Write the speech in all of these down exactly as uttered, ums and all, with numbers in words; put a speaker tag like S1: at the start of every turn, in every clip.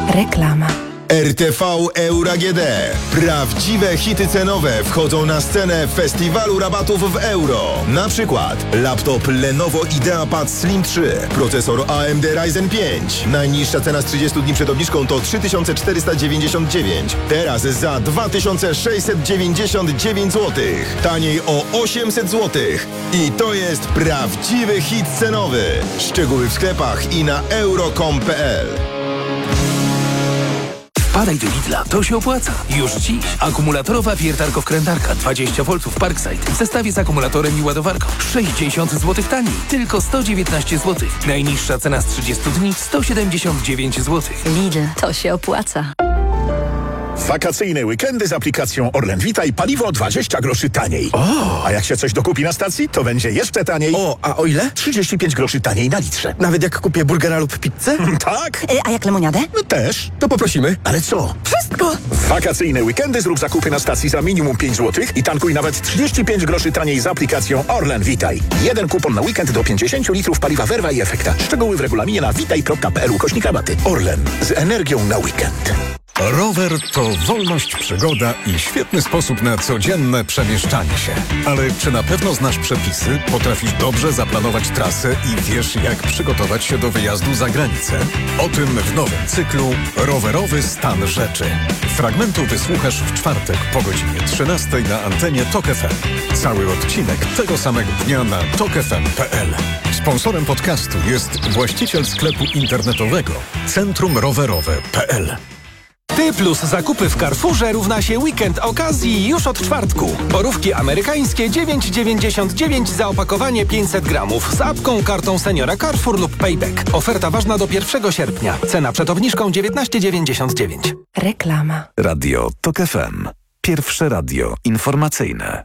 S1: Reklama.
S2: R T V Euro A G D. Prawdziwe hity cenowe wchodzą na scenę festiwalu rabatów w euro. Na przykład laptop Lenovo IdeaPad Slim trzy, procesor A M D Ryzen pięć. Najniższa cena z trzydziestu dni przed obniżką to trzy tysiące czterysta dziewięćdziesiąt dziewięć. Teraz za dwa tysiące sześćset dziewięćdziesiąt dziewięć złotych. Taniej o osiemset złotych. I to jest prawdziwy hit cenowy. Szczegóły w sklepach i na euro kropka com kropka p l.
S3: Wpadaj do Lidla, to się opłaca. Już dziś akumulatorowa wiertarko-wkrętarka dwadzieścia woltów Parkside w zestawie z akumulatorem i ładowarką sześćdziesiąt złotych taniej, tylko sto dziewiętnaście złotych. Najniższa cena z trzydziestu dni sto siedemdziesiąt dziewięć złotych.
S1: Lidl, to się opłaca.
S4: Wakacyjne weekendy z aplikacją Orlen Vitaj paliwo dwadzieścia groszy taniej.
S5: O!
S4: A jak się coś dokupi na stacji, to będzie jeszcze taniej.
S5: O, a o ile?
S4: trzydzieści pięć groszy taniej na litrze.
S5: Nawet jak kupię burgera lub pizzę?
S4: Tak?
S1: Y, a jak lemoniadę?
S4: No też.
S5: To poprosimy.
S4: Ale co?
S1: Wszystko!
S4: W wakacyjne weekendy zrób zakupy na stacji za minimum pięć złotych i tankuj nawet trzydzieści pięć groszy taniej z aplikacją Orlen Vitaj. Jeden kupon na weekend do pięćdziesiąt litrów paliwa Verva i Efekta. Szczegóły w regulaminie na witaj kropka p l ukośnik rabaty. Orlen. Z energią na weekend.
S6: Rower to wolność, przygoda i świetny sposób na codzienne przemieszczanie się. Ale czy na pewno znasz przepisy, potrafisz dobrze zaplanować trasę i wiesz, jak przygotować się do wyjazdu za granicę? O tym w nowym cyklu Rowerowy stan rzeczy. Fragmentu wysłuchasz w czwartek po godzinie trzynastej na antenie Tok F M. Cały odcinek tego samego dnia na tok f m kropka p l. Sponsorem podcastu jest właściciel sklepu internetowego Centrum Rowerowe kropka p l.
S3: Ty plus zakupy w Carrefourze równa się weekend okazji już od czwartku. Borówki amerykańskie dziewięć dziewięćdziesiąt dziewięć za opakowanie pięćset gramów z apką, kartą seniora Carrefour lub Payback. Oferta ważna do pierwszego sierpnia. Cena przed obniżką dziewiętnaście dziewięćdziesiąt dziewięć.
S1: Reklama.
S7: Radio Tok F M. Pierwsze radio informacyjne.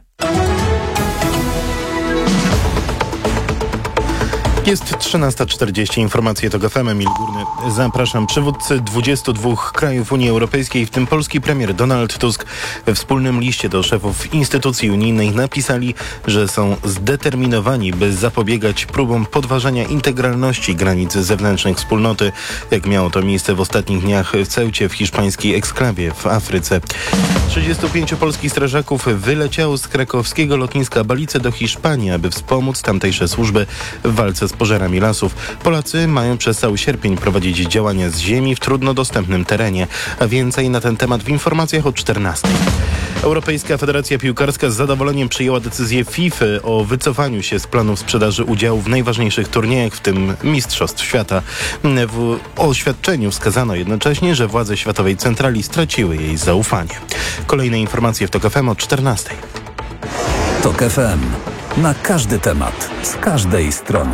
S8: Jest trzynasta czterdzieści, informacje to F M, Emil Górny. Zapraszam. Przywódcy dwudziestu dwóch krajów Unii Europejskiej, w tym polski premier Donald Tusk, we wspólnym liście do szefów instytucji unijnych napisali, że są zdeterminowani, by zapobiegać próbom podważania integralności granic zewnętrznych wspólnoty, jak miało to miejsce w ostatnich dniach w Ceucie, w hiszpańskiej eksklawie w Afryce. trzydziestu pięciu polskich strażaków wyleciało z krakowskiego lotniska Balice do Hiszpanii, aby wspomóc tamtejsze służby w walce z pożarami lasów. Polacy mają przez cały sierpień prowadzić działania z ziemi w trudno dostępnym terenie, a więcej na ten temat w informacjach o czternastej. Europejska Federacja Piłkarska z zadowoleniem przyjęła decyzję FIFA o wycofaniu się z planów sprzedaży udziału w najważniejszych turniejach, w tym Mistrzostw Świata. W oświadczeniu wskazano jednocześnie, że władze Światowej Centrali straciły jej zaufanie. Kolejne informacje w Tok F M o czternastej.
S7: Tok F M. Na każdy temat, z każdej strony.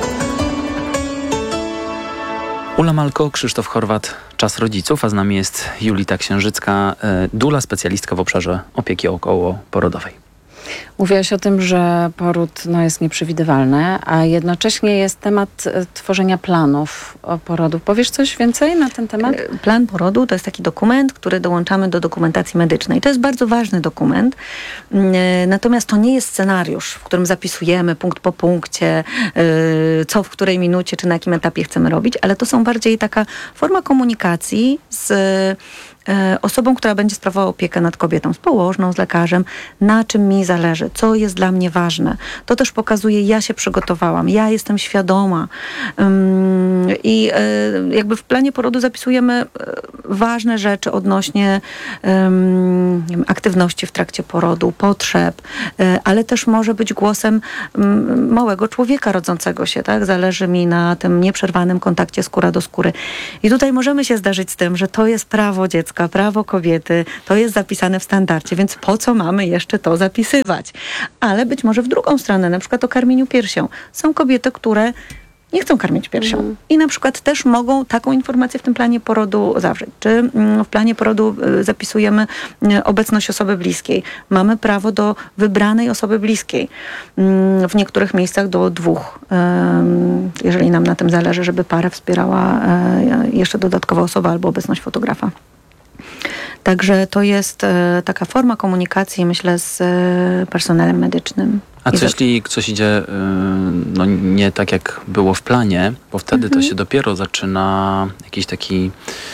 S9: Ula Malko, Krzysztof Chorwat, Czas Rodziców, a z nami jest Julita Księżycka, doula, specjalistka w obszarze opieki okołoporodowej.
S10: Mówiłaś o tym, że poród no, jest nieprzewidywalny, a jednocześnie jest temat tworzenia planów porodu. Powiesz coś więcej na ten temat?
S11: Plan porodu to jest taki dokument, który dołączamy do dokumentacji medycznej. To jest bardzo ważny dokument, natomiast to nie jest scenariusz, w którym zapisujemy punkt po punkcie, co w której minucie, czy na jakim etapie chcemy robić, ale to są bardziej taka forma komunikacji z osobą, która będzie sprawowała opiekę nad kobietą, z położną, z lekarzem, na czym mi zależy, co jest dla mnie ważne. To też pokazuje, ja się przygotowałam, ja jestem świadoma. I jakby w planie porodu zapisujemy ważne rzeczy odnośnie aktywności w trakcie porodu, potrzeb, ale też może być głosem małego człowieka rodzącego się, tak? Zależy mi na tym nieprzerwanym kontakcie skóra do skóry. I tutaj możemy się zdarzyć z tym, że to jest prawo dziecka, prawo kobiety, to jest zapisane w standardzie, więc po co mamy jeszcze to zapisywać? Ale być może w drugą stronę, na przykład o karmieniu piersią. Są kobiety, które nie chcą karmić piersią. Mm. I na przykład też mogą taką informację w tym planie porodu zawrzeć. Czy w planie porodu zapisujemy obecność osoby bliskiej. Mamy prawo do wybranej osoby bliskiej. W niektórych miejscach do dwóch. Jeżeli nam na tym zależy, żeby parę wspierała jeszcze dodatkowa osoba albo obecność fotografa. Także to jest e, taka forma komunikacji, myślę, z e, personelem medycznym.
S9: A co jeśli coś idzie y, no, nie tak, jak było w planie, bo wtedy mhm. to się dopiero zaczyna jakiś taki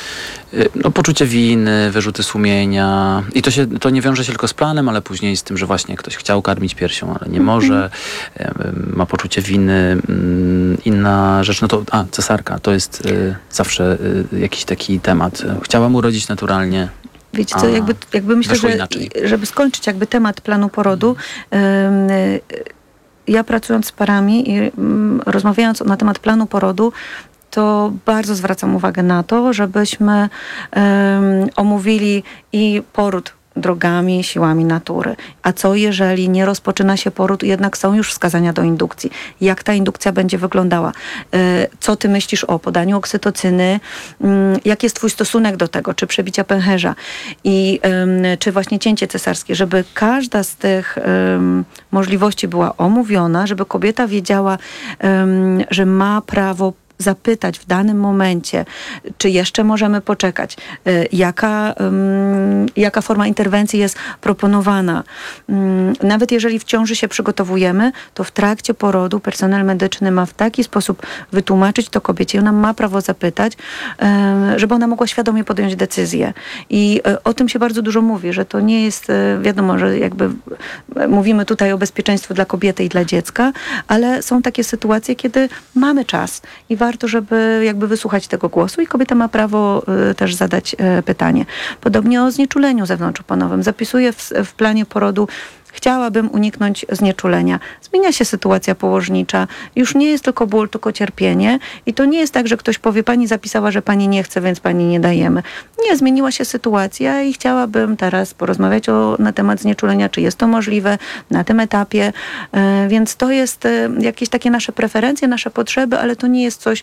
S9: No, poczucie winy, wyrzuty sumienia i to się to nie wiąże się tylko z planem, ale później z tym, że właśnie ktoś chciał karmić piersią, ale nie może, ma poczucie winy. Inna rzecz, no to a, cesarka, to jest y, zawsze y, jakiś taki temat. Chciałam urodzić naturalnie.
S11: Wiecie co, jakby, jakby myślę, że
S9: inaczej.
S11: żeby skończyć jakby temat planu porodu, yy, ja pracując z parami i yy, rozmawiając na temat planu porodu, to bardzo zwracam uwagę na to, żebyśmy yy, omówili i poród drogami, siłami natury. A co jeżeli nie rozpoczyna się poród, jednak są już wskazania do indukcji? Jak ta indukcja będzie wyglądała? Co ty myślisz o podaniu oksytocyny? Jaki jest twój stosunek do tego? Czy przebicia pęcherza? I czy właśnie cięcie cesarskie? Żeby każda z tych możliwości była omówiona, żeby kobieta wiedziała, że ma prawo zapytać w danym momencie, czy jeszcze możemy poczekać, jaka, um, jaka forma interwencji jest proponowana. Um, nawet jeżeli w ciąży się przygotowujemy, to w trakcie porodu personel medyczny ma w taki sposób wytłumaczyć to kobiecie, ona ma prawo zapytać, um, żeby ona mogła świadomie podjąć decyzję. I um, o tym się bardzo dużo mówi, że to nie jest, um, wiadomo, że jakby mówimy tutaj o bezpieczeństwie dla kobiety i dla dziecka, ale są takie sytuacje, kiedy mamy czas i warto, żeby jakby wysłuchać tego głosu i kobieta ma prawo y, też zadać y, pytanie. Podobnie o znieczuleniu zewnątrzoponowym. Zapisuję w, w planie porodu: chciałabym uniknąć znieczulenia. Zmienia się sytuacja położnicza. Już nie jest tylko ból, tylko cierpienie. I to nie jest tak, że ktoś powie: pani zapisała, że pani nie chce, więc pani nie dajemy. Nie, zmieniła się sytuacja i chciałabym teraz porozmawiać o, na temat znieczulenia, czy jest to możliwe na tym etapie. E, więc to jest e, jakieś takie nasze preferencje, nasze potrzeby, ale to nie jest coś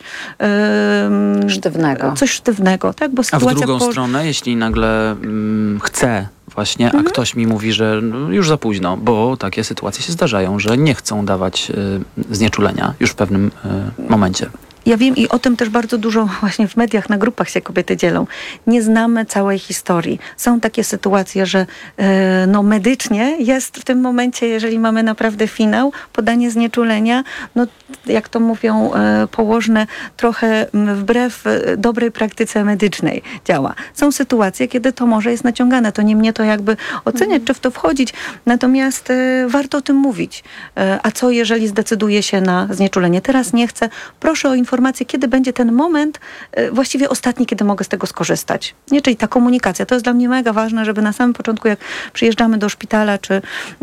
S11: e,
S10: sztywnego.
S11: Coś sztywnego, tak? Bo sytuacja
S9: A w drugą
S11: po...
S9: stronę, jeśli nagle mm, chcę właśnie,
S11: mhm.
S9: a ktoś mi mówi, że no, już za późno, bo takie sytuacje się zdarzają, że nie chcą dawać y, znieczulenia już w pewnym y, momencie.
S11: Ja wiem i o tym też bardzo dużo właśnie w mediach, na grupach się kobiety dzielą. Nie znamy całej historii. Są takie sytuacje, że e, no medycznie jest w tym momencie, jeżeli mamy naprawdę finał, podanie znieczulenia, no jak to mówią e, położne, trochę wbrew e, dobrej praktyce medycznej działa. Są sytuacje, kiedy to może jest naciągane. To nie mnie to jakby oceniać, czy w to wchodzić. Natomiast e, warto o tym mówić. E, a co jeżeli zdecyduje się na znieczulenie? Teraz nie chcę. Proszę o informację, kiedy będzie ten moment, właściwie ostatni, kiedy mogę z tego skorzystać. Nie, czyli ta komunikacja. To jest dla mnie mega ważne, żeby na samym początku, jak przyjeżdżamy do szpitala, czy,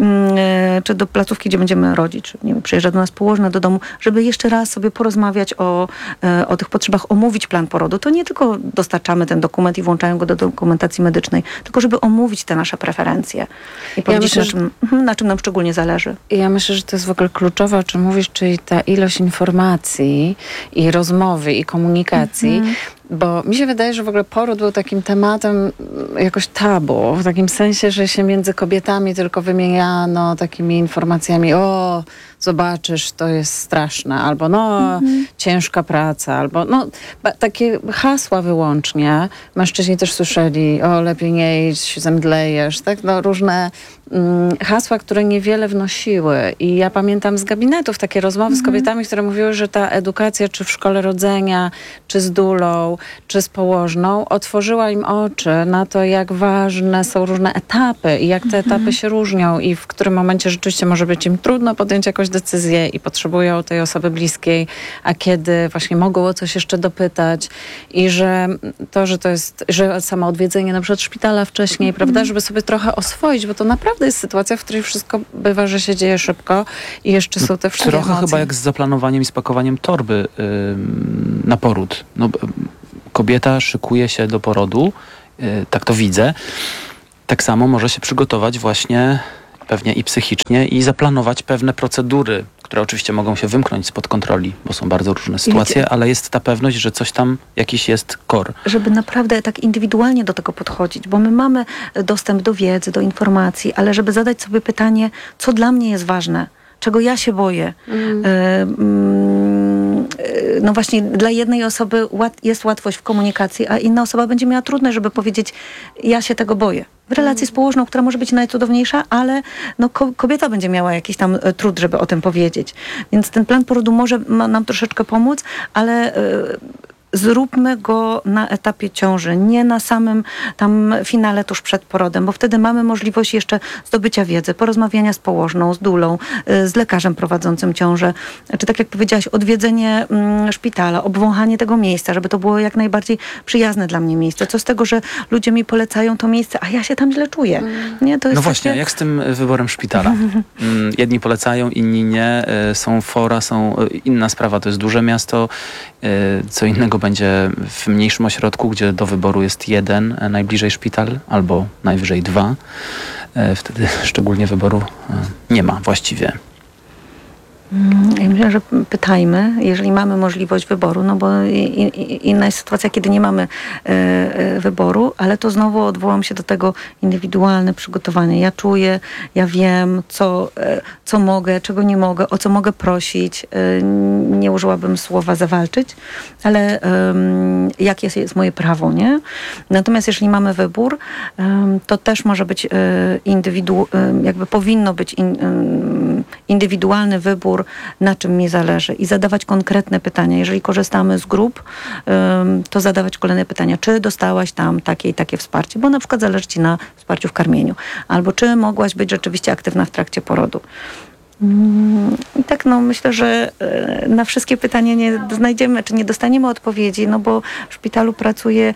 S11: czy do placówki, gdzie będziemy rodzić, czy nie wiem, przyjeżdża do nas położna do domu, żeby jeszcze raz sobie porozmawiać o, o tych potrzebach, omówić plan porodu. To nie tylko dostarczamy ten dokument i włączają go do dokumentacji medycznej, tylko żeby omówić te nasze preferencje i powiedzieć, ja myślę, na, czym, na czym nam szczególnie zależy.
S10: Ja myślę, że to jest w ogóle kluczowe, o czym mówisz, czyli ta ilość informacji i rozmowy i komunikacji, mm-hmm. bo mi się wydaje, że w ogóle poród był takim tematem jakoś tabu, w takim sensie, że się między kobietami tylko wymieniano takimi informacjami: o, zobaczysz, to jest straszne, albo no, mm-hmm. ciężka praca, albo no, ba, takie hasła wyłącznie. Mężczyźni też słyszeli: o, lepiej nie idź, zemdlejesz, tak? No, różne mm, hasła, które niewiele wnosiły. I ja pamiętam z gabinetów takie rozmowy mm-hmm. z kobietami, które mówiły, że ta edukacja, czy w szkole rodzenia, czy z dulą, czy z położną, otworzyła im oczy na to, jak ważne są różne etapy i jak te etapy mm-hmm. się różnią i w którym momencie rzeczywiście może być im trudno podjąć jakąś decyzję i potrzebują tej osoby bliskiej, a kiedy właśnie mogą o coś jeszcze dopytać i że to, że to jest, że samo odwiedzenie na przykład szpitala wcześniej, mm-hmm. prawda, żeby sobie trochę oswoić, bo to naprawdę jest sytuacja, w której wszystko bywa, że się dzieje szybko i jeszcze są te wszystkie
S9: Trochę
S10: emocje.
S9: chyba jak z zaplanowaniem i spakowaniem torby yy, na poród. No, kobieta szykuje się do porodu, yy, tak to widzę. Tak samo może się przygotować właśnie pewnie i psychicznie i zaplanować pewne procedury, które oczywiście mogą się wymknąć spod kontroli, bo są bardzo różne sytuacje, wiecie, ale jest ta pewność, że coś tam, jakiś jest core.
S11: Żeby naprawdę tak indywidualnie do tego podchodzić, bo my mamy dostęp do wiedzy, do informacji, ale żeby zadać sobie pytanie, co dla mnie jest ważne, czego ja się boję. Mm. Y, no właśnie dla jednej osoby łat, jest łatwość w komunikacji, a inna osoba będzie miała trudność, żeby powiedzieć: ja się tego boję. W relacji z położną, która może być najcudowniejsza, ale no, ko- kobieta będzie miała jakiś tam y, trud, żeby o tym powiedzieć. Więc ten plan porodu może ma nam troszeczkę pomóc, ale y, zróbmy go na etapie ciąży, nie na samym tam finale tuż przed porodem, bo wtedy mamy możliwość jeszcze zdobycia wiedzy, porozmawiania z położną, z dulą, z lekarzem prowadzącym ciążę, czy tak jak powiedziałaś, odwiedzenie mm, szpitala, obwąchanie tego miejsca, żeby to było jak najbardziej przyjazne dla mnie miejsce. Co z tego, że ludzie mi polecają to miejsce, a ja się tam źle czuję. Nie, to jest
S9: no właśnie,
S11: takie...
S9: jak z tym wyborem szpitala? Jedni polecają, inni nie. Są fora, są inna sprawa, to jest duże miasto. Co innego będzie w mniejszym ośrodku, gdzie do wyboru jest jeden najbliżej szpital, albo najwyżej dwa. Wtedy szczególnie wyboru nie ma właściwie.
S11: Ja myślę, że pytajmy, jeżeli mamy możliwość wyboru, no bo inna jest sytuacja, kiedy nie mamy e, wyboru, ale to znowu odwołam się do tego indywidualne przygotowanie. Ja czuję, ja wiem, co, e, co mogę, czego nie mogę, o co mogę prosić. E, nie użyłabym słowa zawalczyć, ale e, jakie jest, jest moje prawo, nie? Natomiast jeżeli mamy wybór, e, to też może być e, indywidu, e, jakby powinno być in, e, indywidualny wybór, na czym mi zależy i zadawać konkretne pytania. Jeżeli korzystamy z grup, to zadawać kolejne pytania. Czy dostałaś tam takie i takie wsparcie? Bo na przykład zależy ci na wsparciu w karmieniu. Albo czy mogłaś być rzeczywiście aktywna w trakcie porodu. I tak no myślę, że na wszystkie pytania nie znajdziemy, czy nie dostaniemy odpowiedzi, no bo w szpitalu pracuje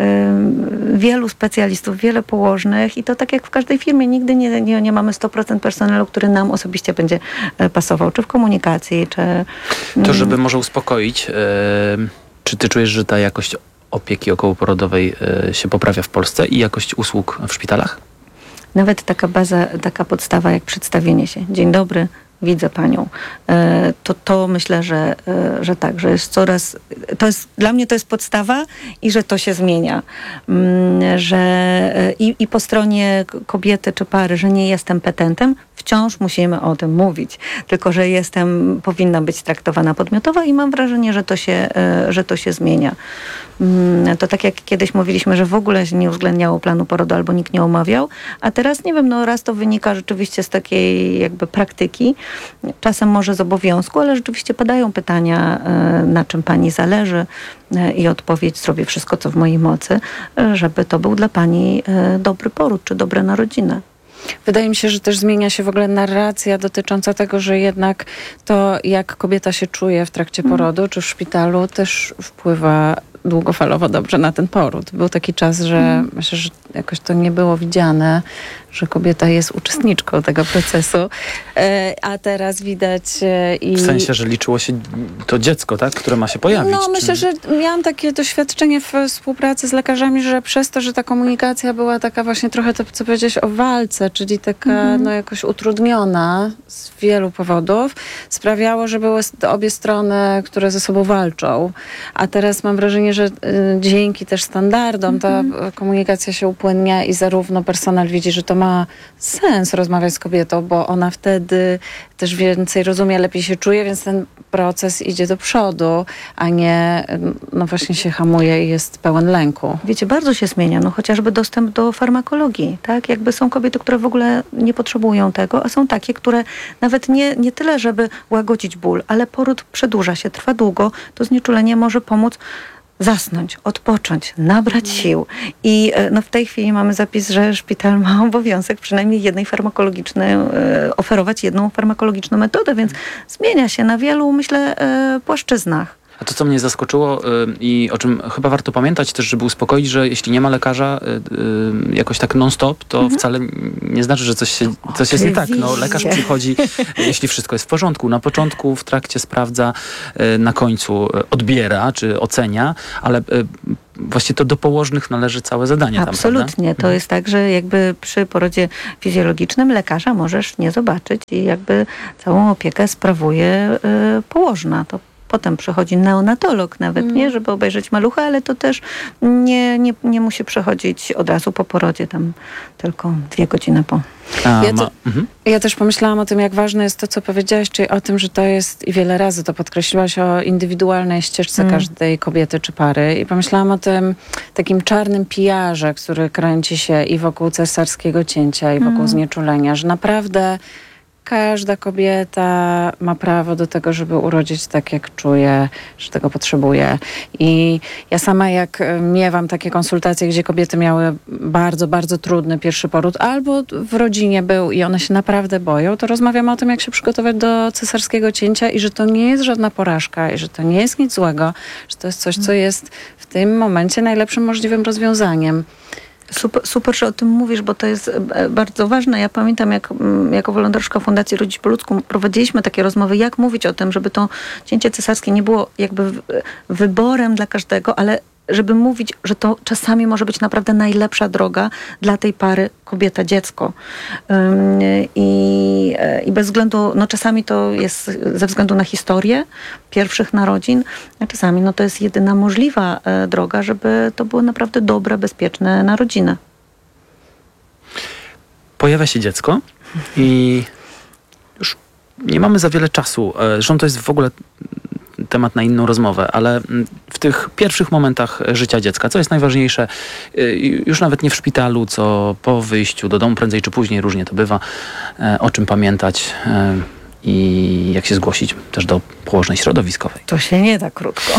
S11: wielu specjalistów, wiele położnych i to tak jak w każdej firmie, nigdy nie, nie, nie mamy sto procent personelu, który nam osobiście będzie pasował, czy w komunikacji, czy...
S9: To żeby może uspokoić, czy ty czujesz, że ta jakość opieki okołoporodowej się poprawia w Polsce i jakość usług w szpitalach?
S11: Nawet taka baza, taka podstawa jak przedstawienie się. Dzień dobry, widzę panią. To, to myślę, że, że tak, że jest coraz... To jest, dla mnie to jest podstawa i że to się zmienia. Że i, i po stronie kobiety czy pary, że nie jestem petentem, wciąż musimy o tym mówić. Tylko, że jestem, powinna być traktowana podmiotowo i mam wrażenie, że to się, że to się zmienia. To tak jak kiedyś mówiliśmy, że w ogóle się nie uwzględniało planu porodu albo nikt nie omawiał, a teraz nie wiem, no raz to wynika rzeczywiście z takiej jakby praktyki, czasem może z obowiązku, ale rzeczywiście padają pytania, na czym pani zależy i odpowiedź: zrobię wszystko, co w mojej mocy, żeby to był dla pani dobry poród czy dobre narodziny.
S10: Wydaje mi się, że też zmienia się w ogóle narracja dotycząca tego, że jednak to, jak kobieta się czuje w trakcie porodu mm. czy w szpitalu, też wpływa długofalowo dobrze na ten poród. Był taki czas, że mm. myślę, że jakoś to nie było widziane, że kobieta jest uczestniczką tego procesu, a teraz widać i...
S9: W sensie, że liczyło się to dziecko, tak, które ma się pojawić.
S10: No, myślę, że miałam takie doświadczenie w współpracy z lekarzami, że przez to, że ta komunikacja była taka właśnie trochę to, co powiedziałeś o walce, czyli taka mm-hmm. no jakoś utrudniona z wielu powodów, sprawiało, że były obie strony, które ze sobą walczą. A teraz mam wrażenie, że y, dzięki też standardom mm-hmm. ta komunikacja się upłynnia i zarówno personel widzi, że to ma ma sens rozmawiać z kobietą, bo ona wtedy też więcej rozumie, lepiej się czuje, więc ten proces idzie do przodu, a nie no właśnie się hamuje i jest pełen lęku.
S11: Wiecie, bardzo się zmienia, no chociażby dostęp do farmakologii, tak? Jakby są kobiety, które w ogóle nie potrzebują tego, a są takie, które nawet nie, nie tyle, żeby łagodzić ból, ale poród przedłuża się, trwa długo, to znieczulenie może pomóc zasnąć, odpocząć, nabrać sił. I no, w tej chwili mamy zapis, że szpital ma obowiązek przynajmniej jednej farmakologicznej, e, oferować jedną farmakologiczną metodę, więc zmienia się na wielu, myślę, e, płaszczyznach.
S9: A to, co mnie zaskoczyło yy, i o czym chyba warto pamiętać też, żeby uspokoić, że jeśli nie ma lekarza yy, jakoś tak non-stop, to mhm. wcale nie znaczy, że coś, się, coś jest nie tak. No, lekarz przychodzi, jeśli wszystko jest w porządku. Na początku, w trakcie sprawdza, yy, na końcu odbiera czy ocenia, ale yy, właściwie to do położnych należy całe zadanie.
S11: Absolutnie.
S9: Tam,
S11: to jest tak, że jakby przy porodzie fizjologicznym lekarza możesz nie zobaczyć i jakby całą opiekę sprawuje yy, położna. To potem przychodzi neonatolog nawet, mm. nie, żeby obejrzeć malucha, ale to też nie, nie, nie musi przechodzić od razu po porodzie, tam tylko dwie godziny po.
S10: Ja, to, mhm. ja też pomyślałam o tym, jak ważne jest to, co powiedziałaś, czyli o tym, że to jest, i wiele razy to podkreśliłaś, o indywidualnej ścieżce mm. każdej kobiety czy pary. I pomyślałam o tym takim czarnym pijarze, który kręci się i wokół cesarskiego cięcia, i wokół mm. znieczulenia, że naprawdę każda kobieta ma prawo do tego, żeby urodzić tak, jak czuje, że tego potrzebuje. I ja sama jak miewam takie konsultacje, gdzie kobiety miały bardzo, bardzo trudny pierwszy poród, albo w rodzinie był i one się naprawdę boją, to rozmawiamy o tym, jak się przygotować do cesarskiego cięcia i że to nie jest żadna porażka i że to nie jest nic złego, że to jest coś, co jest w tym momencie najlepszym możliwym rozwiązaniem.
S11: Super, super, że o tym mówisz, bo to jest bardzo ważne. Ja pamiętam, jak jako wolontariuszka Fundacji Rodzić po ludzku prowadziliśmy takie rozmowy, jak mówić o tym, żeby to cięcie cesarskie nie było jakby wyborem dla każdego, ale żeby mówić, że to czasami może być naprawdę najlepsza droga dla tej pary kobieta-dziecko. I, i bez względu, no czasami to jest ze względu na historię pierwszych narodzin, a czasami no to jest jedyna możliwa droga, żeby to były naprawdę dobre, bezpieczne narodziny.
S9: Pojawia się dziecko i już nie mamy za wiele czasu. Zresztą to jest w ogóle temat na inną rozmowę, ale w tych pierwszych momentach życia dziecka, co jest najważniejsze, już nawet nie w szpitalu, co po wyjściu do domu, prędzej czy później, różnie to bywa, o czym pamiętać i jak się zgłosić też do położnej środowiskowej.
S11: To się nie da krótko.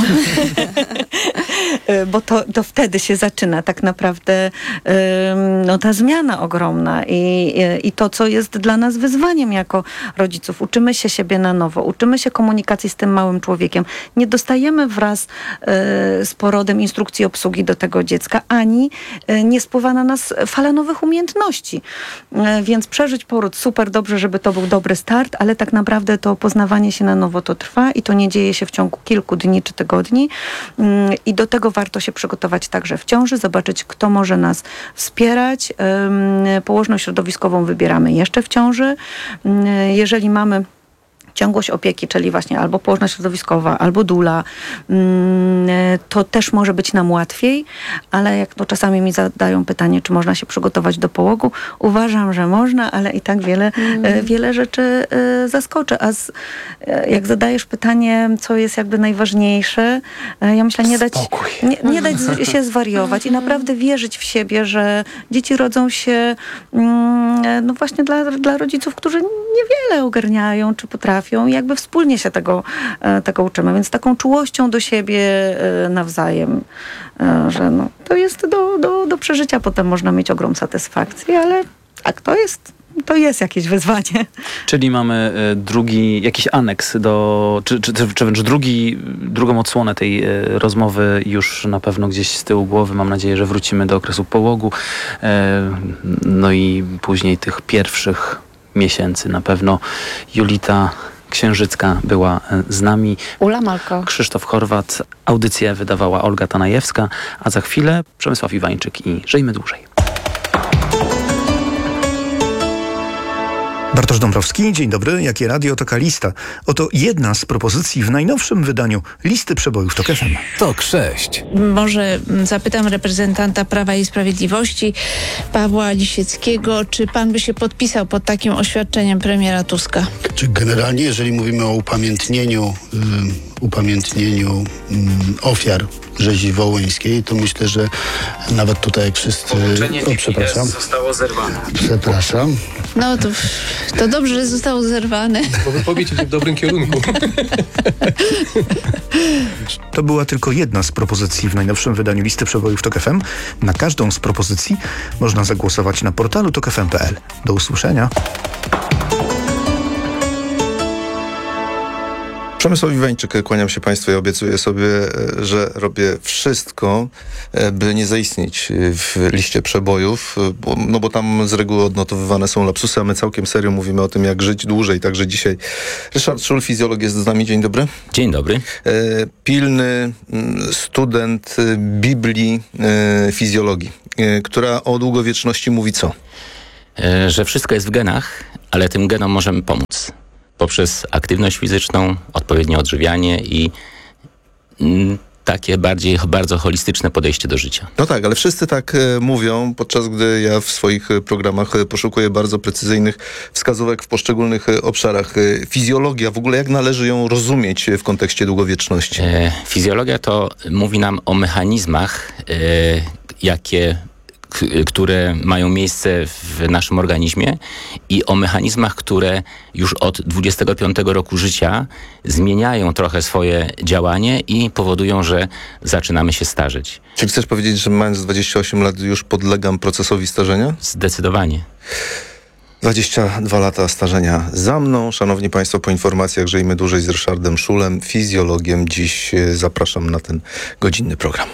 S11: Bo to, to wtedy się zaczyna tak naprawdę no, ta zmiana ogromna i, i to, co jest dla nas wyzwaniem jako rodziców. Uczymy się siebie na nowo, uczymy się komunikacji z tym małym człowiekiem. Nie dostajemy wraz z porodem instrukcji obsługi do tego dziecka, ani nie spływa na nas fala nowych umiejętności. Więc przeżyć poród super, dobrze, żeby to był dobry start, ale tak naprawdę to poznawanie się na nowo to trwa i to nie dzieje się w ciągu kilku dni czy tygodni. I do tego warto się przygotować także w ciąży, zobaczyć, kto może nas wspierać. Położną środowiskową wybieramy jeszcze w ciąży. Jeżeli mamy ciągłość opieki, czyli właśnie albo położna środowiskowa, albo dula, to też może być nam łatwiej, ale jak to czasami mi zadają pytanie, czy można się przygotować do połogu, uważam, że można, ale i tak wiele, mm. wiele rzeczy zaskoczy. A z, jak zadajesz pytanie, co jest jakby najważniejsze, ja myślę, nie dać, nie, nie dać się zwariować i naprawdę wierzyć w siebie, że dzieci rodzą się no właśnie dla, dla rodziców, którzy niewiele ogarniają, czy potrafią, i jakby wspólnie się tego, tego uczymy. Więc taką czułością do siebie nawzajem, że no, to jest do, do, do przeżycia. Potem można mieć ogrom satysfakcji, ale tak, to jest, to jest jakieś wyzwanie.
S9: Czyli mamy drugi, jakiś aneks do, czy, czy, czy wręcz drugi, drugą odsłonę tej rozmowy już na pewno gdzieś z tyłu głowy. Mam nadzieję, że wrócimy do okresu połogu. No i później tych pierwszych miesięcy na pewno. Julita Księżycka była z nami.
S10: Ula Malko.
S9: Krzysztof Chorwat. Audycję wydawała Olga Tanajewska, a za chwilę Przemysław Iwańczyk i Żyjmy dłużej.
S4: Bartosz Dąbrowski, dzień dobry. Jakie radio, taka lista. Oto jedna z propozycji w najnowszym wydaniu Listy Przebojów TOK F M.
S6: TOK sześć.
S12: Może zapytam reprezentanta Prawa i Sprawiedliwości, Pawła Lisieckiego, czy pan by się podpisał pod takim oświadczeniem premiera Tuska?
S13: Czy generalnie, jeżeli mówimy o upamiętnieniu, y, upamiętnieniu y, ofiar rzezi wołyńskiej, to myślę, że nawet tutaj jak wszyscy...
S9: Połączenie
S13: o, przepraszam.
S9: zostało zerwane.
S13: Przepraszam.
S12: No to, to dobrze, że zostało zerwane.
S14: Bo wypowiedź idzie w dobrym kierunku.
S4: To była tylko jedna z propozycji w najnowszym wydaniu Listy Przebojów TOK F M. Na każdą z propozycji można zagłosować na portalu tok f m kropka p l. Do usłyszenia.
S15: Przemysław Iwańczyk, kłaniam się Państwu i obiecuję sobie, że robię wszystko, by nie zaistnieć w liście przebojów, bo, no bo tam z reguły odnotowywane są lapsusy, a my całkiem serio mówimy o tym, jak żyć dłużej. Także dzisiaj Ryszard Szul, fizjolog, jest z nami. Dzień dobry.
S16: Dzień dobry.
S15: Pilny student Biblii fizjologii, która o długowieczności mówi co?
S16: Że wszystko jest w genach, ale tym genom możemy pomóc. Poprzez aktywność fizyczną, odpowiednie odżywianie i mm, takie bardziej, bardzo holistyczne podejście do życia.
S15: No tak, ale wszyscy tak e, mówią, podczas gdy ja w swoich programach e, poszukuję bardzo precyzyjnych wskazówek w poszczególnych e, obszarach. E, fizjologia, w ogóle jak należy ją rozumieć w kontekście długowieczności?
S16: E, fizjologia to mówi nam o mechanizmach, e, jakie k- które mają miejsce w naszym organizmie i o mechanizmach, które już od dwudziestego piątego roku życia zmieniają trochę swoje działanie i powodują, że zaczynamy się starzeć.
S15: Czy chcesz powiedzieć, że mając dwadzieścia osiem lat już podlegam procesowi starzenia?
S16: Zdecydowanie.
S15: dwadzieścia dwa lata starzenia za mną. Szanowni Państwo, po informacjach Żyjmy Dłużej z Ryszardem Szulem, fizjologiem, dziś zapraszam na ten godzinny program.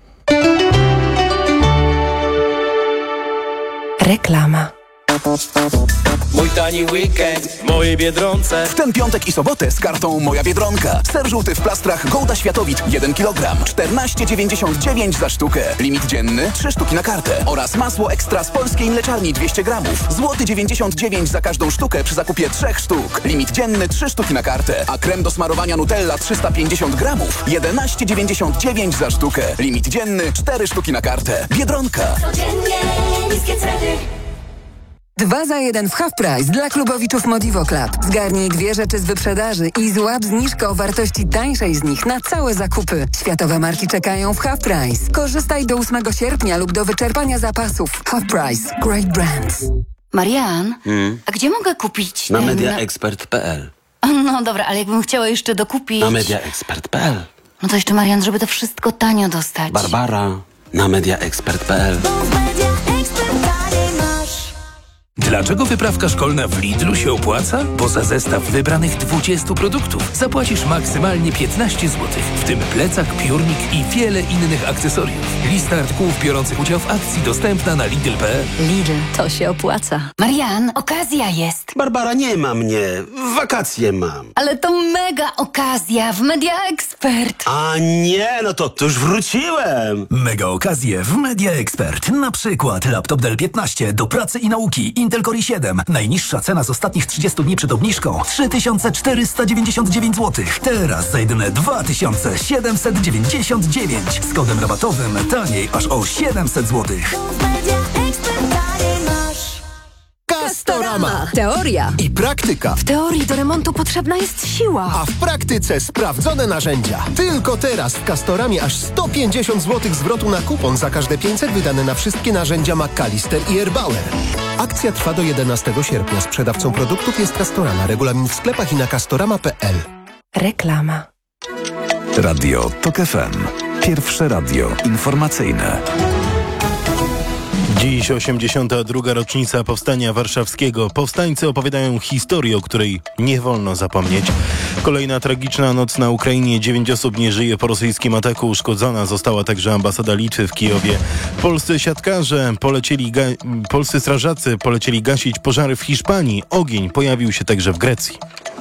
S1: Reklama.
S17: Mój tani weekend w mojej Biedronce.
S18: W ten piątek i sobotę z kartą Moja Biedronka. Ser żółty w plastrach Gouda Światowit jeden kilogram. czternaście dziewięćdziesiąt dziewięć za sztukę. Limit dzienny trzy sztuki na kartę. Oraz masło ekstra z polskiej mleczarni dwieście gramów. Złoty dziewięćdziesiąt dziewięć za każdą sztukę przy zakupie trzech sztuk. Limit dzienny trzy sztuki na kartę. A krem do smarowania Nutella trzysta pięćdziesiąt gramów. jedenaście dziewięćdziesiąt dziewięć za sztukę. Limit dzienny cztery sztuki na kartę. Biedronka.
S19: Codziennie niskie ceny. Dwa za jeden w Half Price dla klubowiczów Modivo Club. Zgarnij dwie rzeczy z wyprzedaży i złap zniżkę o wartości tańszej z nich na całe zakupy. Światowe marki czekają w Half Price. Korzystaj do ósmego sierpnia lub do wyczerpania zapasów. Half Price. Great brands.
S20: Marian,
S21: Hmm?
S20: a gdzie mogę kupić
S21: Na
S20: ten...
S21: mediaexpert kropka p l.
S20: No dobra, ale jakbym chciała jeszcze dokupić...
S21: Na mediaexpert kropka p l.
S20: No to jeszcze, Marian, żeby to wszystko tanio dostać.
S21: Barbara, na mediaexpert kropka p l.
S22: Dlaczego wyprawka szkolna w Lidlu się opłaca? Bo za zestaw wybranych dwudziestu produktów zapłacisz maksymalnie piętnaście złotych, w tym plecak, piórnik i wiele innych akcesoriów. Lista artykułów biorących udział w akcji dostępna na lidl kropka p l.
S1: Lidl, to się opłaca.
S20: Marian, okazja jest.
S21: Barbara, nie ma mnie. W wakacje mam.
S20: Ale to mega okazja w Media Expert.
S21: A nie, no to, to już wróciłem.
S22: Mega okazje w Media Expert. Na przykład laptop Dell piętnaście do pracy i nauki. Intel Core i siedem. Najniższa cena z ostatnich trzydziestu dni przed obniżką trzy tysiące czterysta dziewięćdziesiąt dziewięć złotych. Teraz za jedyne dwa tysiące siedemset dziewięćdziesiąt dziewięć. Z kodem rabatowym taniej aż o siedemset złotych.
S23: Castorama.
S1: Teoria
S23: I praktyka.
S1: W teorii do remontu potrzebna jest siła.
S23: A w praktyce sprawdzone narzędzia. Tylko teraz w Castoramie aż sto pięćdziesiąt złotych zwrotu na kupon za każde pięćset wydane na wszystkie narzędzia McAllister i Erbauer. Akcja trwa do jedenastego sierpnia. Sprzedawcą produktów jest Castorama. Regulamin w sklepach i na castorama kropka p l.
S1: Reklama.
S7: Radio TOK F M. Pierwsze radio informacyjne.
S8: Dziś osiemdziesiąta druga rocznica Powstania Warszawskiego. Powstańcy opowiadają historię, o której nie wolno zapomnieć. Kolejna tragiczna noc na Ukrainie. Dziewięć osób nie żyje po rosyjskim ataku. Uszkodzona została także ambasada Litwy w Kijowie. Polscy siatkarze polecieli, ga- polscy strażacy polecieli gasić pożary w Hiszpanii. Ogień pojawił się także w Grecji.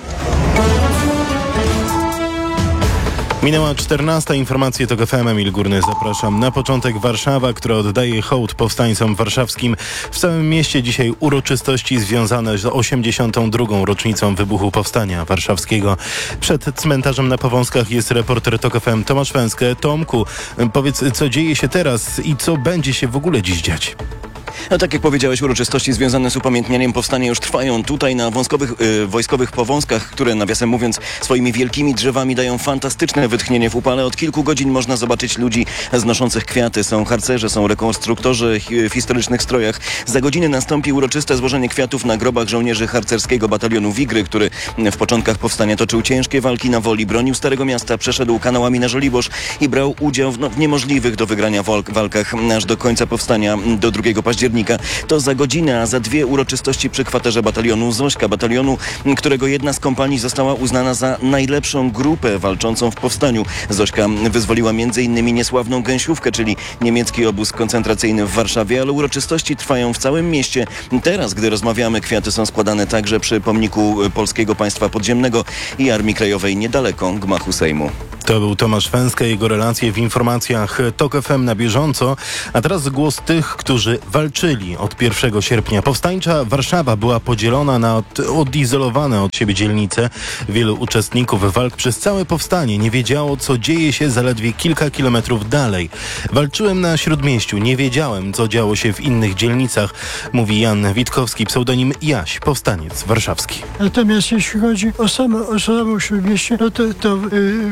S8: Minęła czternasta. Informacje TOK F M. Emil Górny, zapraszam. Na początek Warszawa, która oddaje hołd powstańcom warszawskim. W całym mieście dzisiaj uroczystości związane z osiemdziesiątą drugą rocznicą wybuchu Powstania Warszawskiego. Przed cmentarzem na Powązkach jest reporter TOK F M Tomasz Węskę. Tomku, powiedz, co dzieje się teraz i co będzie się w ogóle dziś dziać?
S24: No tak jak powiedziałeś, uroczystości związane z upamiętnieniem powstania już trwają tutaj na wąskowych, y, wojskowych Powązkach, które nawiasem mówiąc swoimi wielkimi drzewami dają fantastyczne wytchnienie w upale. Od kilku godzin można zobaczyć ludzi znoszących kwiaty. Są harcerze, są rekonstruktorzy w historycznych strojach. Za godzinę nastąpi uroczyste złożenie kwiatów na grobach żołnierzy harcerskiego batalionu Wigry, który w początkach powstania toczył ciężkie walki na woli, bronił Starego Miasta, przeszedł kanałami na Żoliborz i brał udział w, no, w niemożliwych do wygrania walk, walkach aż do końca powstania do drugiego października. To za godzinę, a za dwie uroczystości przy kwaterze batalionu Zośka, batalionu, którego jedna z kompanii została uznana za najlepszą grupę walczącą w powstaniu. Zośka wyzwoliła między innymi niesławną Gęsiówkę, czyli niemiecki obóz koncentracyjny w Warszawie, ale uroczystości trwają w całym mieście. Teraz, gdy rozmawiamy, kwiaty są składane także przy pomniku Polskiego Państwa Podziemnego i Armii Krajowej niedaleko gmachu Sejmu.
S8: To był Tomasz Węskę, jego relacje w informacjach TOK F M na bieżąco. A teraz głos tych, którzy walczyli od pierwszego sierpnia. Powstańcza Warszawa była podzielona na od, odizolowane od siebie dzielnice. Wielu uczestników walk przez całe powstanie nie wiedziało, co dzieje się zaledwie kilka kilometrów dalej. Walczyłem na Śródmieściu, nie wiedziałem, co działo się w innych dzielnicach, mówi Jan Witkowski, pseudonim Jaś, powstaniec warszawski.
S25: Natomiast jeśli chodzi o samo, o samo Śródmieście, no to, to yy, wali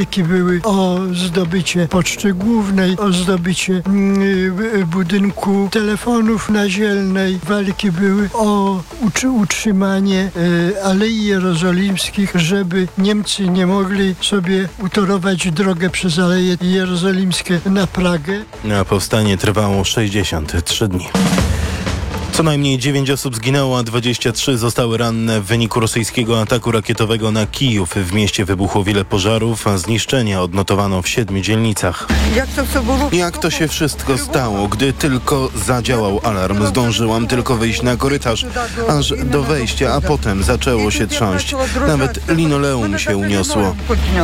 S2: walki były o zdobycie Poczty Głównej, o zdobycie y, budynku telefonów naziemnej, walki były o uczy, utrzymanie y, Alei Jerozolimskich, żeby Niemcy nie mogli sobie utorować drogę przez Aleje Jerozolimskie na Pragę.
S8: A powstanie trwało sześćdziesiąt trzy dni. Co najmniej dziewięć osób zginęło, a dwadzieścia trzy zostały ranne w wyniku rosyjskiego ataku rakietowego na Kijów. W mieście wybuchło wiele pożarów, a zniszczenia odnotowano w siedmiu dzielnicach. Jak to się wszystko stało? Gdy tylko zadziałał alarm, zdążyłam tylko wyjść na korytarz, aż do wejścia, a potem zaczęło się trząść. Nawet linoleum się uniosło.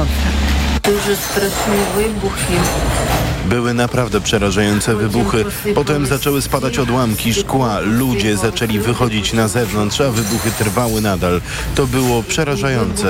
S8: Były naprawdę przerażające wybuchy. Potem zaczęły spadać odłamki szkła. Ludzie zaczęli wychodzić na zewnątrz, a wybuchy trwały nadal. To było przerażające.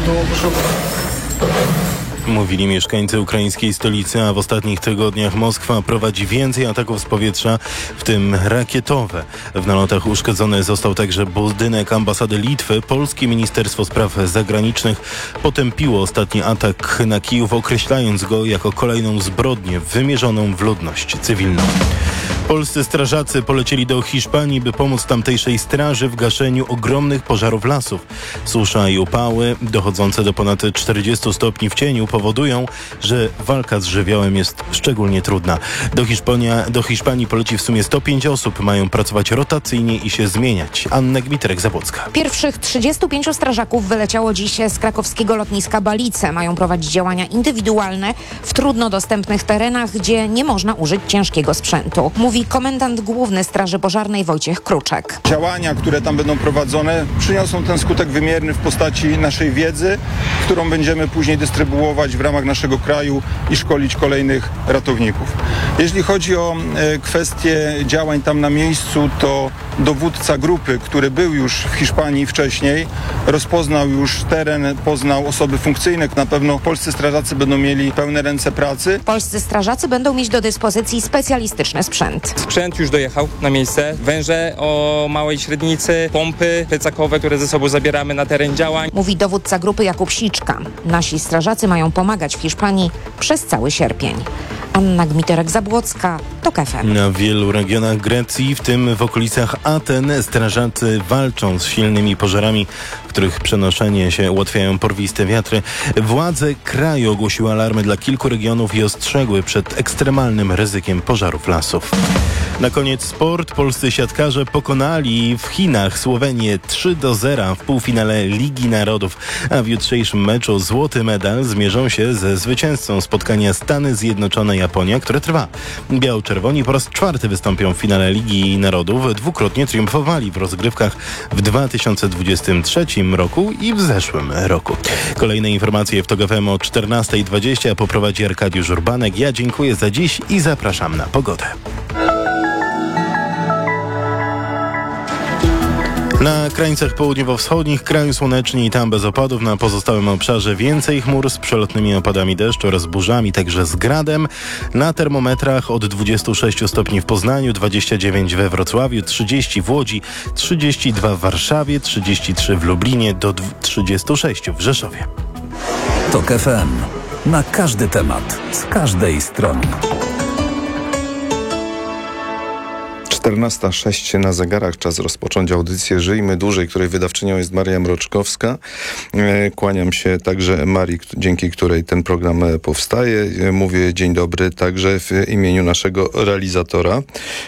S8: Mówili mieszkańcy ukraińskiej stolicy, a w ostatnich tygodniach Moskwa prowadzi więcej ataków z powietrza, w tym rakietowe. W nalotach uszkodzony został także budynek ambasady Litwy. Polskie Ministerstwo Spraw Zagranicznych potępiło ostatni atak na Kijów, określając go jako kolejną zbrodnię wymierzoną w ludność cywilną. Polscy strażacy polecieli do Hiszpanii, by pomóc tamtejszej straży w gaszeniu ogromnych pożarów lasów. Susza i upały, dochodzące do ponad czterdziestu stopni w cieniu, powodują, że walka z żywiołem jest szczególnie trudna. Do, Hiszpania, do Hiszpanii poleci w sumie sto pięć osób. Mają pracować rotacyjnie i się zmieniać. Anna Gmiterek-Zabłocka.
S3: Pierwszych trzydziestu pięciu strażaków wyleciało dziś z krakowskiego lotniska Balice. Mają prowadzić działania indywidualne w trudno dostępnych terenach, gdzie nie można użyć ciężkiego sprzętu. Mówi komendant główny Straży Pożarnej Wojciech Kruczek.
S5: Działania, które tam będą prowadzone, przyniosą ten skutek wymierny w postaci naszej wiedzy, którą będziemy później dystrybuować w ramach naszego kraju i szkolić kolejnych ratowników. Jeśli chodzi o e, kwestie działań tam na miejscu, to dowódca grupy, który był już w Hiszpanii wcześniej, rozpoznał już teren, poznał osoby funkcyjne. Na pewno polscy strażacy będą mieli pełne ręce pracy.
S3: Polscy strażacy będą mieć do dyspozycji specjalistyczny sprzęt.
S11: Sprzęt już dojechał na miejsce. Węże o małej średnicy, pompy plecakowe, które ze sobą zabieramy na teren działań.
S3: Mówi dowódca grupy Jakub Siczka. Nasi strażacy mają pomagać w Hiszpanii przez cały sierpień. Anna Gmiterek-Zabłocka, TOK F M.
S8: Na wielu regionach Grecji, w tym w okolicach Aten, strażacy walczą z silnymi pożarami, których przenoszenie się ułatwiają porwiste wiatry. Władze kraju ogłosiły alarmy dla kilku regionów i ostrzegły przed ekstremalnym ryzykiem pożarów lasów. Na koniec sport. Polscy siatkarze pokonali w Chinach Słowenię trzy do zera w półfinale Ligi Narodów, a w jutrzejszym meczu złoty medal zmierzą się ze zwycięzcą spotkania Stany Zjednoczone-Japonia, które trwa. Biało-czerwoni po raz czwarty wystąpią w finale Ligi Narodów. Dwukrotnie triumfowali w rozgrywkach w dwa tysiące dwudziestym trzecim roku i w zeszłym roku. Kolejne informacje w TOK F M o czternasta dwadzieścia poprowadzi Arkadiusz Urbanek. Ja dziękuję za dziś i zapraszam na pogodę. Na krańcach południowo-wschodnich kraju słonecznie i tam bez opadów. Na pozostałym obszarze więcej chmur z przelotnymi opadami deszczu oraz burzami, także z gradem. Na termometrach od dwudziestu sześciu stopni w Poznaniu, dwadzieścia dziewięć we Wrocławiu, trzydzieści w Łodzi, trzydzieści dwa w Warszawie, trzydzieści trzy w Lublinie, do trzydziestu sześciu w Rzeszowie.
S7: TOK F M. Na każdy temat, z każdej strony.
S15: czternasta sześć na zegarach, czas rozpocząć audycję Żyjmy Dłużej, której wydawczynią jest Maria Mroczkowska. Kłaniam się także Marii, dzięki której ten program powstaje. Mówię dzień dobry także w imieniu naszego realizatora.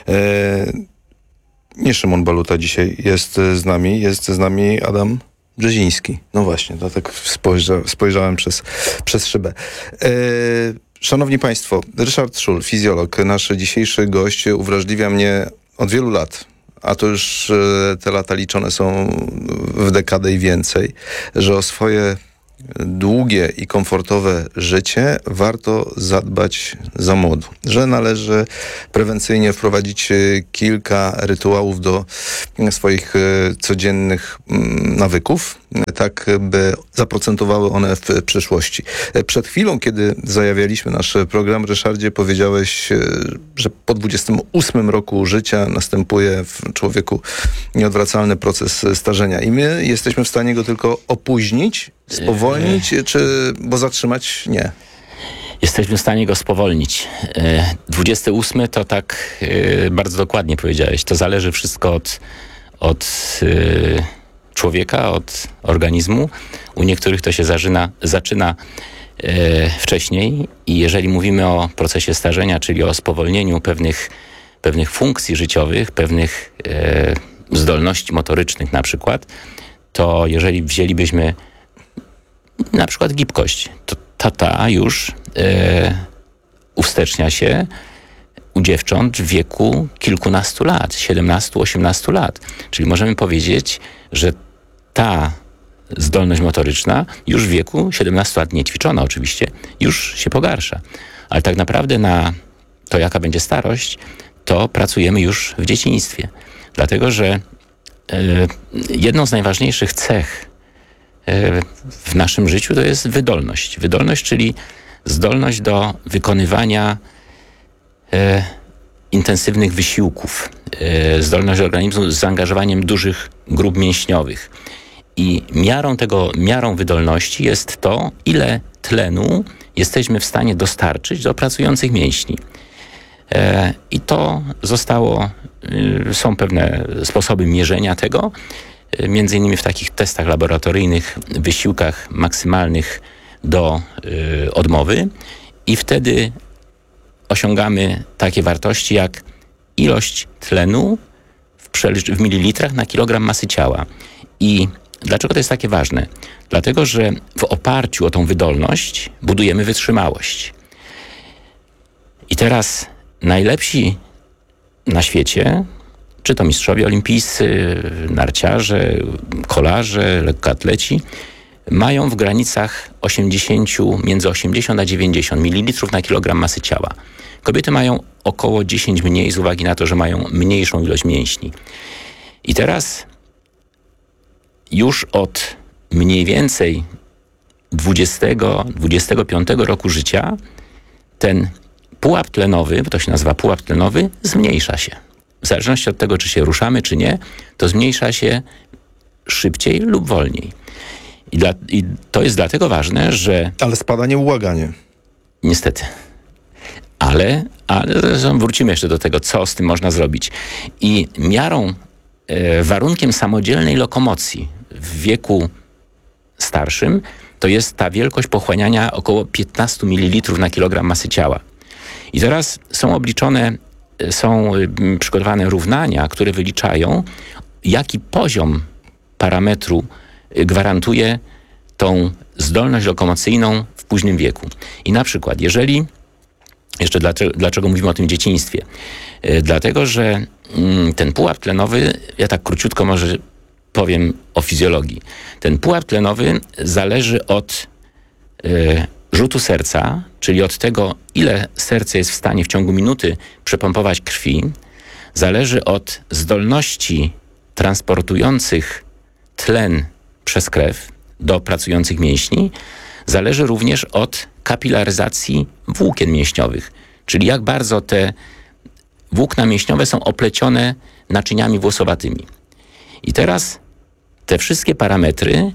S15: Nie Szymon Baluta dzisiaj jest z nami, jest z nami Adam Brzeziński. No właśnie, dlatego spojrza, spojrzałem przez, przez szybę. Szanowni Państwo, Ryszard Szul, fizjolog, nasz dzisiejszy gość, uwrażliwia mnie od wielu lat, a to już te lata liczone są w dekadę i więcej, że o swoje długie i komfortowe życie warto zadbać za młodu. Że należy prewencyjnie wprowadzić kilka rytuałów do swoich codziennych nawyków, tak by zaprocentowały one w przyszłości. Przed chwilą, kiedy zajawialiśmy nasz program, Ryszardzie, powiedziałeś, że po dwudziestym ósmym roku życia następuje w człowieku nieodwracalny proces starzenia i my jesteśmy w stanie go tylko opóźnić Spowolnić, czy bo zatrzymać nie?
S16: Jesteśmy w stanie go spowolnić. dwudziesty ósmy to tak bardzo dokładnie powiedziałeś. To zależy wszystko od, od człowieka, od organizmu. U niektórych to się zaczyna, zaczyna wcześniej i jeżeli mówimy o procesie starzenia, czyli o spowolnieniu pewnych, pewnych funkcji życiowych, pewnych zdolności motorycznych na przykład, to jeżeli wzięlibyśmy na przykład gibkość, to ta, ta już e, uwstecznia się u dziewcząt w wieku kilkunastu lat, siedemnastu osiemnastu lat. Czyli możemy powiedzieć, że ta zdolność motoryczna już w wieku siedemnastu lat, nie ćwiczona oczywiście, już się pogarsza. Ale tak naprawdę na to, jaka będzie starość, to pracujemy już w dzieciństwie. Dlatego, że e, jedną z najważniejszych cech w naszym życiu to jest wydolność. Wydolność, czyli zdolność do wykonywania e, intensywnych wysiłków. E, zdolność organizmu z zaangażowaniem dużych grup mięśniowych. I miarą tego, miarą wydolności jest to, ile tlenu jesteśmy w stanie dostarczyć do pracujących mięśni. E, I to zostało, y, są pewne sposoby mierzenia tego, między innymi w takich testach laboratoryjnych, wysiłkach maksymalnych do y, odmowy i wtedy osiągamy takie wartości jak ilość tlenu w, przelicz- w mililitrach na kilogram masy ciała. I dlaczego to jest takie ważne? Dlatego, że w oparciu o tą wydolność budujemy wytrzymałość. I teraz najlepsi na świecie, czy to mistrzowie olimpijscy, narciarze, kolarze, lekkoatleci, mają w granicach osiemdziesiąt, między osiemdziesiąt a dziewięćdziesiąt mililitrów na kilogram masy ciała. Kobiety mają około dziesięć mniej z uwagi na to, że mają mniejszą ilość mięśni. I teraz już od mniej więcej dwudziestego do dwudziestego piątego roku życia ten pułap tlenowy, bo to się nazywa pułap tlenowy, zmniejsza się. W zależności od tego, czy się ruszamy, czy nie, to zmniejsza się szybciej lub wolniej. I, dla, i to jest dlatego ważne, że...
S15: Ale spada nieubłaganie.
S16: Niestety. Ale, ale wrócimy jeszcze do tego, co z tym można zrobić. I miarą, e, warunkiem samodzielnej lokomocji w wieku starszym to jest ta wielkość pochłaniania około piętnaście mililitrów na kilogram masy ciała. I teraz są obliczone, są przygotowane równania, które wyliczają, jaki poziom parametru gwarantuje tą zdolność lokomocyjną w późnym wieku. I na przykład, jeżeli, jeszcze dlaczego, dlaczego mówimy o tym dzieciństwie? Yy, dlatego, że yy, ten pułap tlenowy, ja tak króciutko może powiem o fizjologii. Ten pułap tlenowy zależy od yy, rzutu serca, czyli od tego, ile serce jest w stanie w ciągu minuty przepompować krwi, zależy od zdolności transportujących tlen przez krew do pracujących mięśni, zależy również od kapilaryzacji włókien mięśniowych, czyli jak bardzo te włókna mięśniowe są oplecione naczyniami włosowatymi. I teraz te wszystkie parametry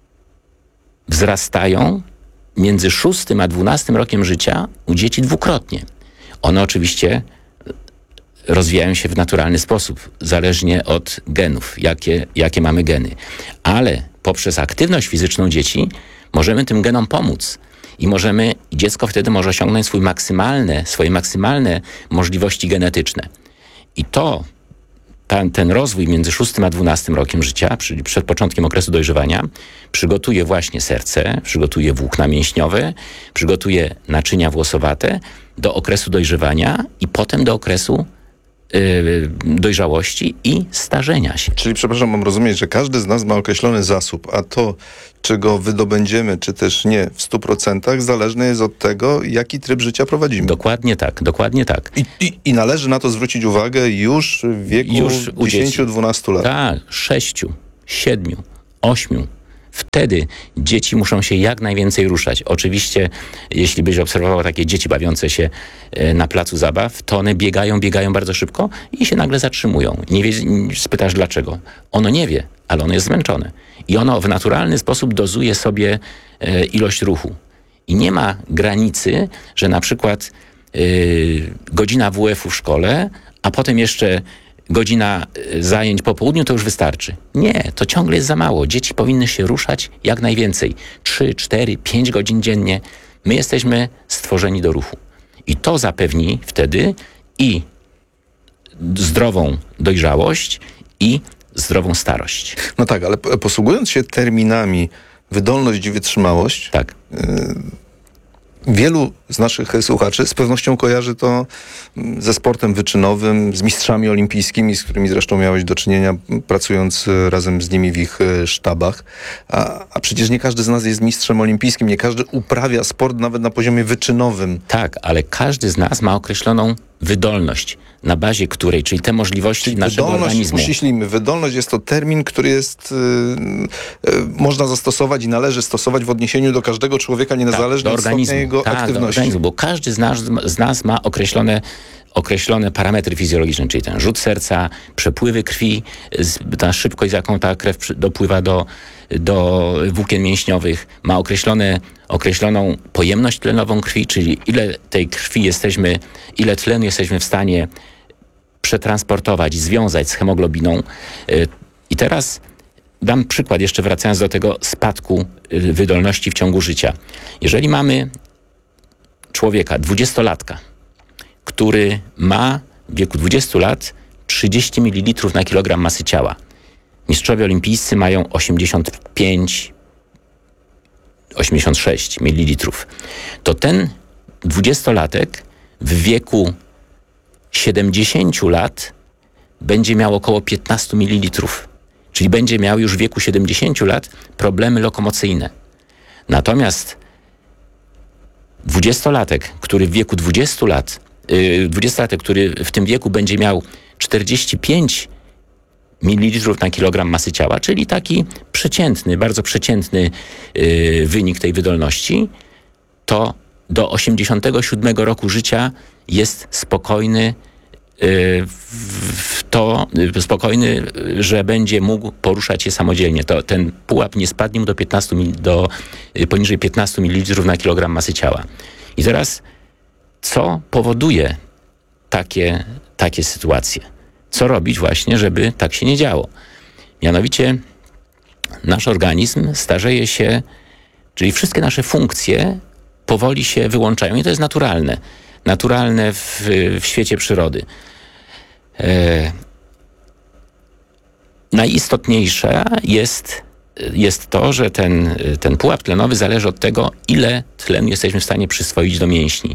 S16: wzrastają między szóstym a dwunastym rokiem życia u dzieci dwukrotnie. One oczywiście rozwijają się w naturalny sposób, zależnie od genów, jakie, jakie mamy geny. Ale poprzez aktywność fizyczną dzieci możemy tym genom pomóc i możemy, dziecko wtedy może osiągnąć swój maksymalne, swoje maksymalne możliwości genetyczne. I to, ten, ten rozwój między szóstym a dwunastym rokiem życia, czyli przed początkiem okresu dojrzewania, przygotuje właśnie serce, przygotuje włókna mięśniowe, przygotuje naczynia włosowate do okresu dojrzewania i potem do okresu Yy, dojrzałości i starzenia się.
S15: Czyli, przepraszam, mam rozumieć, że każdy z nas ma określony zasób, a to, czy go wydobędziemy, czy też nie w stu procentach, zależne jest od tego, jaki tryb życia prowadzimy.
S16: Dokładnie tak, dokładnie tak.
S15: I, i, i należy na to zwrócić uwagę już w wieku dziesięć do dwunastu lat.
S16: Tak, sześciu, siedmiu, ośmiu. Wtedy dzieci muszą się jak najwięcej ruszać. Oczywiście, jeśli byś obserwował takie dzieci bawiące się na placu zabaw, to one biegają, biegają bardzo szybko i się nagle zatrzymują. Nie wie, spytasz dlaczego. Ono nie wie, ale ono jest zmęczone. I ono w naturalny sposób dozuje sobie e, ilość ruchu. I nie ma granicy, że na przykład e, godzina W F-u w szkole, a potem jeszcze godzina zajęć po południu to już wystarczy. Nie, to ciągle jest za mało. Dzieci powinny się ruszać jak najwięcej. trzy, cztery, pięć godzin dziennie. My jesteśmy stworzeni do ruchu. I to zapewni wtedy i zdrową dojrzałość, i zdrową starość.
S15: No tak, ale posługując się terminami wydolność i wytrzymałość,
S16: tak.
S15: y- wielu z naszych słuchaczy z pewnością kojarzy to ze sportem wyczynowym, z mistrzami olimpijskimi, z którymi zresztą miałeś do czynienia, pracując razem z nimi w ich sztabach. A, a przecież nie każdy z nas jest mistrzem olimpijskim, nie każdy uprawia sport nawet na poziomie wyczynowym.
S16: Tak, ale każdy z nas ma określoną wydolność, na bazie której, czyli te możliwości czyli naszego
S15: wydolność,
S16: organizmu.
S15: Uściślimy, wydolność jest to termin, który jest yy, yy, można zastosować i należy stosować w odniesieniu do każdego człowieka, niezależnie
S16: tak,
S15: od stopnia jego
S16: tak,
S15: aktywności.
S16: Organizmu, bo każdy z nas, z nas ma określone, określone parametry fizjologiczne, czyli ten rzut serca, przepływy krwi, ta szybkość, z jaką ta krew dopływa do, do włókien mięśniowych, ma określone, określoną pojemność tlenową krwi, czyli ile tej krwi jesteśmy, ile tlenu jesteśmy w stanie przetransportować, związać z hemoglobiną. I teraz dam przykład, jeszcze wracając do tego spadku wydolności w ciągu życia. Jeżeli mamy człowieka, dwudziestolatka, który ma w wieku dwudziestu lat trzydzieści mililitrów na kilogram masy ciała. Mistrzowie olimpijscy mają osiemdziesiąt pięć, osiemdziesiąt sześć mililitrów. To ten dwudziestolatek w wieku siedemdziesięciu lat będzie miał około piętnaście mililitrów. Czyli będzie miał już w wieku siedemdziesięciu lat problemy lokomocyjne. Natomiast dwudziestolatek, który w wieku dwudziestu lat, yy, dwudziestolatek, który w tym wieku będzie miał czterdzieści pięć mililitrów na kilogram masy ciała, czyli taki przeciętny, bardzo przeciętny yy, wynik tej wydolności, to do osiemdziesiątego siódmego roku życia jest spokojny w to spokojny, że będzie mógł poruszać się samodzielnie. To, ten pułap nie spadnie mu do piętnastu, do, poniżej piętnastu mililitrów na kilogram masy ciała. I teraz, co powoduje takie, takie sytuacje? Co robić właśnie, żeby tak się nie działo? Mianowicie nasz organizm starzeje się, czyli wszystkie nasze funkcje powoli się wyłączają i to jest naturalne. Naturalne w, w świecie przyrody. E, najistotniejsze jest, jest to, że ten, ten pułap tlenowy zależy od tego, ile tlenu jesteśmy w stanie przyswoić do mięśni.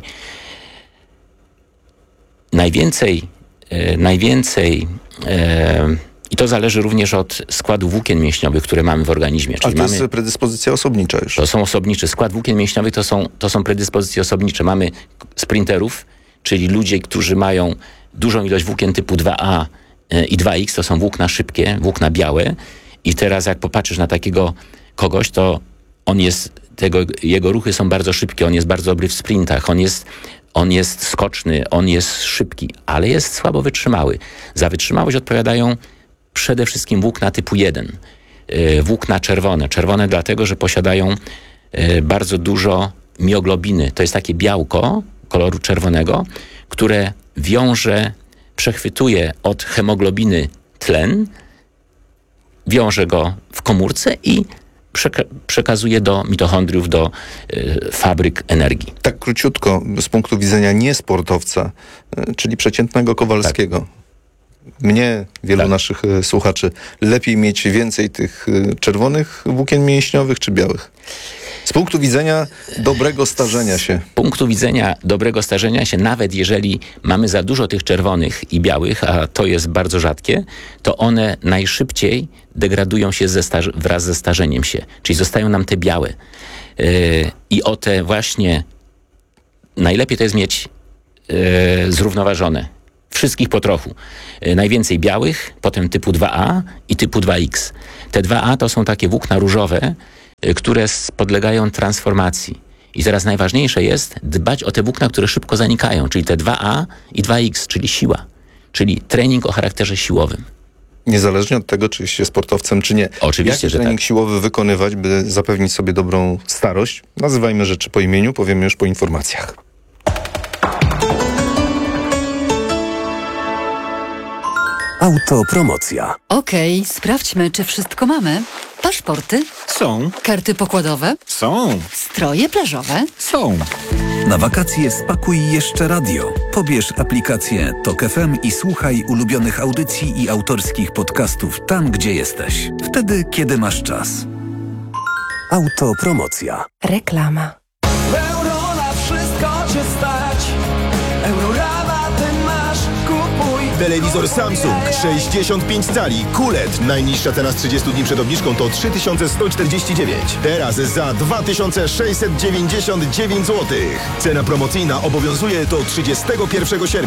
S16: Najwięcej, e, najwięcej e, i to zależy również od składu włókien mięśniowych, które mamy w organizmie.
S15: Czyli A to mamy, jest predyspozycja osobnicza już.
S16: To są osobnicze. Skład włókien mięśniowych to są, to są predyspozycje osobnicze. Mamy sprinterów, czyli ludzie, którzy mają dużą ilość włókien typu dwa A i dwa X, to są włókna szybkie, włókna białe. I teraz jak popatrzysz na takiego kogoś, to on jest, tego, jego ruchy są bardzo szybkie, on jest bardzo dobry w sprintach, on jest, on jest skoczny, on jest szybki, ale jest słabo wytrzymały. Za wytrzymałość odpowiadają przede wszystkim włókna typu jeden. Włókna czerwone. Czerwone dlatego, że posiadają bardzo dużo mioglobiny. To jest takie białko koloru czerwonego, które wiąże, przechwytuje od hemoglobiny tlen, wiąże go w komórce i przeka- przekazuje do mitochondriów, do y, fabryk energii.
S15: Tak króciutko, z punktu widzenia niesportowca, y, czyli przeciętnego Kowalskiego. Tak. Mnie, wielu tak. naszych y, słuchaczy, lepiej mieć więcej tych y, czerwonych włókien mięśniowych czy białych? Z punktu widzenia dobrego starzenia się.
S16: Z punktu widzenia dobrego starzenia się, nawet jeżeli mamy za dużo tych czerwonych i białych, a to jest bardzo rzadkie, to one najszybciej degradują się ze star- wraz ze starzeniem się. Czyli zostają nam te białe. Yy, I o te właśnie najlepiej to jest mieć yy, zrównoważone. Wszystkich po trochu. Yy, najwięcej białych, potem typu dwa A i typu dwa X. Te dwa A to są takie włókna różowe, które podlegają transformacji. I teraz najważniejsze jest dbać o te włókna, które szybko zanikają, czyli te dwa A i dwa X, czyli siła, czyli trening o charakterze siłowym.
S15: Niezależnie od tego, czy jest się sportowcem, czy nie.
S16: Oczywiście,
S15: Jaki
S16: że
S15: trening
S16: tak.
S15: siłowy wykonywać, by zapewnić sobie dobrą starość? Nazywajmy rzeczy po imieniu, powiemy już po informacjach.
S6: Autopromocja.
S9: Okej, sprawdźmy, czy wszystko mamy. Paszporty?
S6: Są.
S9: Karty pokładowe?
S6: Są.
S9: Stroje plażowe?
S6: Są.
S7: Na wakacje spakuj jeszcze radio. Pobierz aplikację Tok F M i słuchaj ulubionych audycji i autorskich podcastów tam, gdzie jesteś. Wtedy, kiedy masz czas.
S6: Autopromocja.
S1: Reklama.
S17: Euro na wszystko cię stać. Eurorabaty masz, kupuj.
S10: Telewizor Samsung sześćdziesiąt pięć cali Q L E D. Najniższa cena z trzydziestu dni przed obniżką to trzy tysiące sto czterdzieści dziewięć. Teraz za dwa tysiące sześćset dziewięćdziesiąt dziewięć złotych. Cena promocyjna obowiązuje do trzydziestego pierwszego sierpnia.